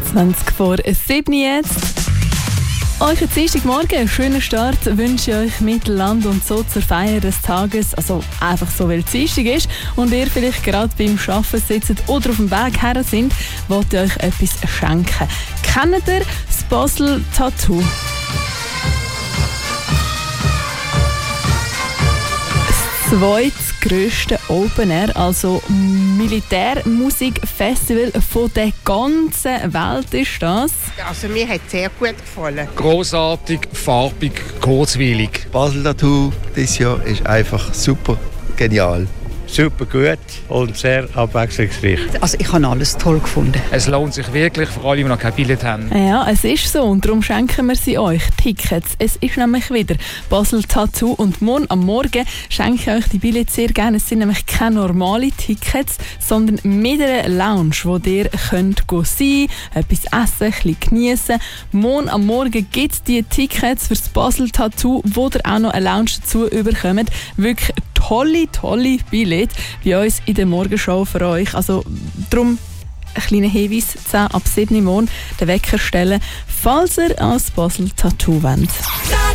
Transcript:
20 vor 7 jetzt. Euch einen Dienstagmorgen, einen schönen Start wünsche ich euch mit Land und so zur Feier des Tages. Also einfach so, weil es Dienstag ist und ihr vielleicht gerade beim Arbeiten sitzt oder auf dem Weg her sind, wollt ihr euch etwas schenken. Kennt ihr das Basel Tattoo? Das zweitgrösste Open Air, also Militärmusikfestival von der ganzen Welt ist das. Also mir hat es sehr gut gefallen. Grossartig, farbig, kurzweilig. Basel Tattoo dieses Jahr ist einfach super genial. Super gut und sehr abwechslungsreich. Also ich habe alles toll gefunden. Es lohnt sich wirklich, für alle, die noch kein Billett haben. Ja, es ist so und darum schenken wir sie euch. Tickets. Es ist nämlich wieder Basel Tattoo und morgen am Morgen schenke ich euch die Billets sehr gerne. Es sind nämlich keine normalen Tickets, sondern mit einer Lounge, wo ihr könnt sein, etwas essen, ein bisschen geniessen. Morgen am Morgen gibt es die Tickets für das Basel Tattoo, wo ihr auch noch eine Lounge dazu bekommt. Wirklich tolle Billette bei uns in der Morgenshow für euch. Also darum ein kleiner Hinweis, 10 ab 7 Uhr morgen den Wecker stellen, falls ihr ans Basel Tattoo wollt.